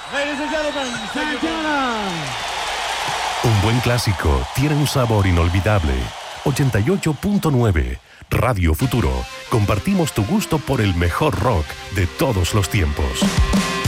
Ladies and gentlemen, Santana. Un buen clásico tiene un sabor inolvidable. 88.9 Radio Futuro. Compartimos tu gusto por el mejor rock de todos los tiempos.